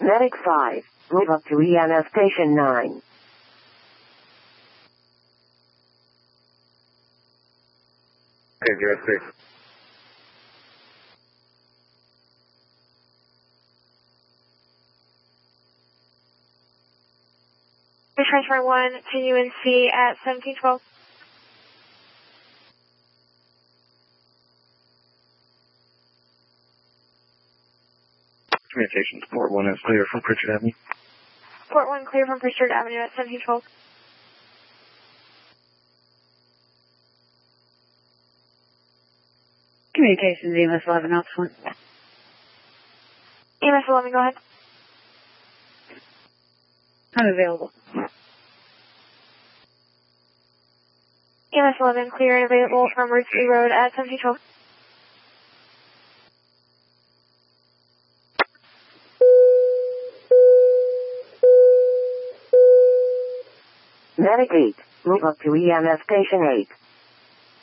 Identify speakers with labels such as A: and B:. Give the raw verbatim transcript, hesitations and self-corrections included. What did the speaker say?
A: Medic five, move up to E M S Station nine.
B: Okay, zero six.
C: Transfer one to U N C at seventeen twelve.
B: Communications, Port one is clear from Pritchard Avenue.
C: Port one clear from Pritchard Avenue at seventeen twelve.
D: Communications, E M S eleven, Ops one.
C: E M S eleven, go ahead.
D: I'm available.
C: E M S eleven, clear and available from Route three Road at seventeen twelve.
A: Medic eight, move up to E M S Station eight.